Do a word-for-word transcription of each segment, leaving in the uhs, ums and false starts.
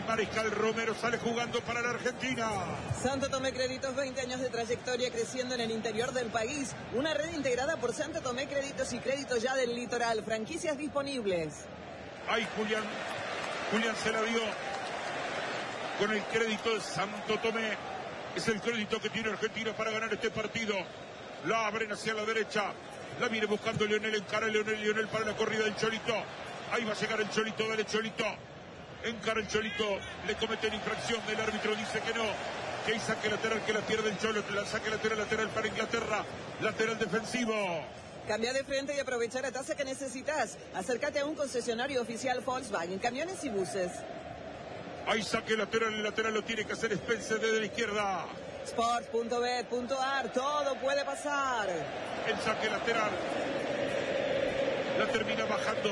Mariscal Romero sale jugando para la Argentina. Santo Tomé Créditos, veinte años de trayectoria creciendo en el interior del país. Una red integrada por Santo Tomé Créditos y Créditos ya del litoral. Franquicias disponibles. Ahí Julián. Julián se la dio con el crédito de Santo Tomé. Es el crédito que tiene Argentina para ganar este partido. La abren hacia la derecha. La viene buscando Lionel, encara a Lionel, Lionel para la corrida del Cholito. Ahí va a llegar el Cholito, dale Cholito. Encara el Cholito, le cometen infracción. El árbitro dice que no, que hay saque lateral, que la pierde el Cholo. La saque lateral, lateral para Inglaterra. Lateral defensivo. Cambia de frente y aprovecha la tasa que necesitas. Acércate a un concesionario oficial Volkswagen, camiones y buses. Hay saque lateral, el lateral lo tiene que hacer Spencer desde la izquierda. Sports punto bet punto ar, todo puede pasar. El saque lateral. La termina bajando.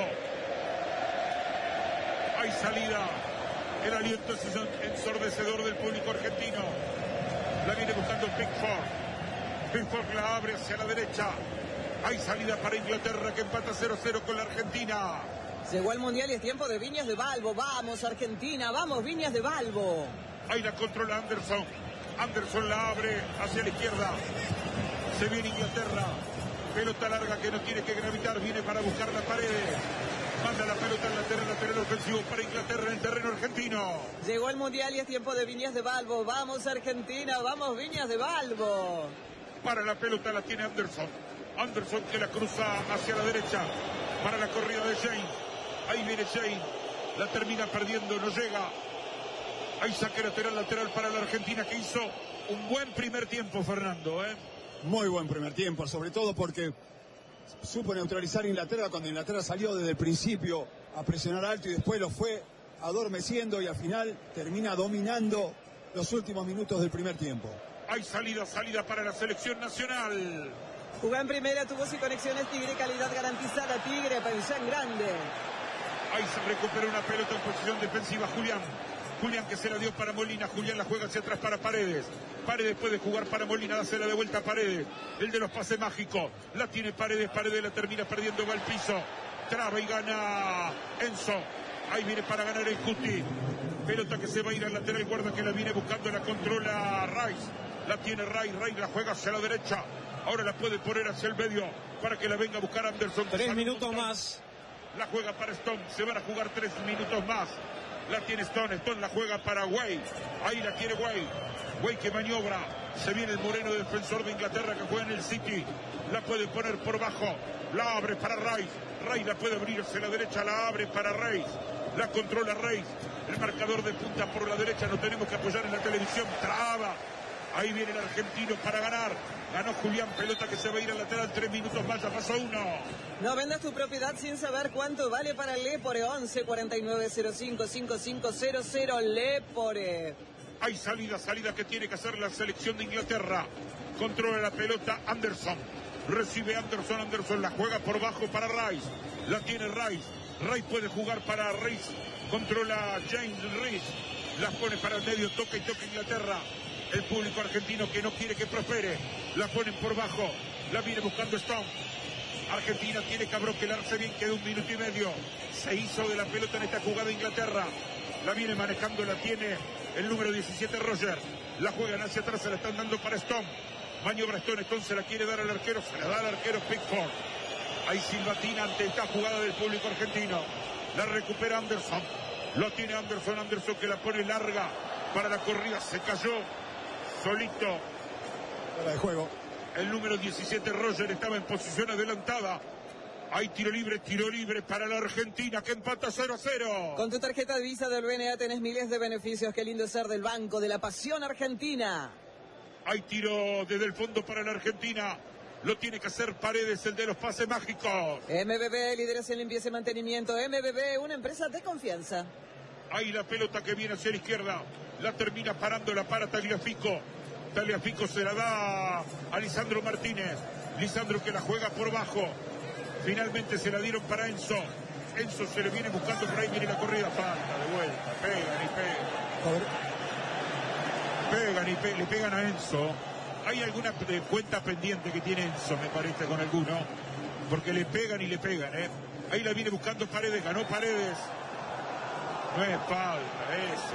Hay salida. El aliento es ensordecedor del público argentino. La viene buscando Pickford. Pickford la abre hacia la derecha. Hay salida para Inglaterra que empata cero cero con la Argentina. Llegó el Mundial y es tiempo de Viñas de Balbo. Vamos Argentina, vamos Viñas de Balbo. Ahí la controla Anderson. Anderson la abre hacia la izquierda. Se viene Inglaterra. Pelota larga que no tiene que gravitar. Viene para buscar la pared. Manda la pelota al lateral, lateral ofensivo para Inglaterra en el terreno argentino. Llegó el Mundial y es tiempo de Viñas de Balbo. Vamos Argentina, vamos Viñas de Balbo. Para la pelota la tiene Anderson. Anderson que la cruza hacia la derecha. Para la corrida de James. Ahí viene James. La termina perdiendo, no llega. Hay saque lateral, lateral para la Argentina que hizo un buen primer tiempo, Fernando, ¿eh? Muy buen primer tiempo, sobre todo porque supo neutralizar a Inglaterra cuando Inglaterra salió desde el principio a presionar alto y después lo fue adormeciendo y al final termina dominando los últimos minutos del primer tiempo. Hay salida, salida para la selección nacional. Jugó en primera, tubos y conexiones Tigre, calidad garantizada. Tigre, pensión grande. Ahí se recupera una pelota en posición defensiva Julián. Julián que se la dio para Molina. Julián la juega hacia atrás para Paredes. Paredes puede jugar para Molina, dásela de vuelta a Paredes. El de los pases mágicos. La tiene Paredes, Paredes la termina perdiendo, va al piso. Traba y gana Enzo. Ahí viene para ganar el Cuti. Pelota que se va a ir al lateral, guarda que la viene buscando, la controla Rice. La tiene Rice, Rice la juega hacia la derecha. Ahora la puede poner hacia el medio para que la venga a buscar Anderson. Tres minutos más. La juega para Stone, se van a jugar tres minutos más. La tiene Stone, Stone la juega para Way. Ahí la quiere Way. Way que maniobra. Se viene el moreno defensor de Inglaterra que juega en el City. La puede poner por bajo. La abre para Rice. Rice la puede abrir hacia la derecha. La abre para Rice. La controla Rice. El marcador de punta por la derecha. Nos tenemos que apoyar en la televisión. Traba. Ahí viene el argentino para ganar. Ganó Julián, pelota que se va a ir al lateral. Tres minutos más, ya pasó uno. No vendas tu propiedad sin saber cuánto vale para Lepore. once cuarenta y nueve cero cinco cincuenta y cinco cero cero Lepore. Hay salida, salida que tiene que hacer la selección de Inglaterra. Controla la pelota Anderson. Recibe Anderson, Anderson la juega por bajo para Rice. La tiene Rice. Rice puede jugar para Rice. Controla James Rice. La pone para el medio, toca y toca Inglaterra. El público argentino que no quiere que prospere. La ponen por bajo. La viene buscando Stone. Argentina tiene que abroquelarse bien. Queda un minuto y medio. Se hizo de la pelota en esta jugada Inglaterra. La viene manejando, la tiene el número diecisiete Roger. La juegan hacia atrás, se la están dando para Stone. Maniobra Stone, Stone se la quiere dar al arquero. Se la da al arquero Pickford. Hay silbatina ante esta jugada del público argentino. La recupera Anderson. Lo tiene Anderson, Anderson que la pone larga para la corrida. Se cayó solito. Fuera de juego. El número diecisiete Roger estaba en posición adelantada. Hay tiro libre, tiro libre para la Argentina que empata cero a cero. Con tu tarjeta de Visa del B N A tenés miles de beneficios. Qué lindo ser del Banco de la Pasión Argentina. Hay tiro desde el fondo para la Argentina. Lo tiene que hacer Paredes, el de los pases mágicos. M B B, líderes en limpieza y mantenimiento. M B B, una empresa de confianza. Ahí la pelota que viene hacia la izquierda. La termina parando, la para Tagliafico. Tagliafico se la da a Lisandro Martínez. Lisandro que la juega por bajo. Finalmente se la dieron para Enzo. Enzo se le viene buscando por ahí, viene la corrida. Falta de vuelta. Pegan y pegan. Pegan y pe le pegan a Enzo. Hay alguna cuenta pendiente que tiene Enzo, me parece, con alguno. Porque le pegan y le pegan, ¿eh? Ahí la viene buscando Paredes. Ganó Paredes. No es falta, eso.